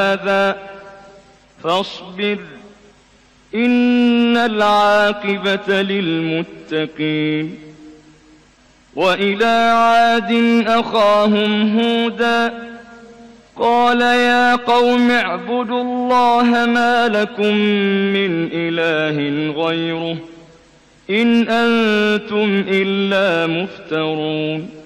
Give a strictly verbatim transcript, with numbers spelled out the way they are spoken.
هذا فاصبر إن العاقبة للمتقين. وإلى عاد أخاهم هودا قال يا قوم اعبدوا الله ما لكم من إله غيره إن أنتم إلا مفترون.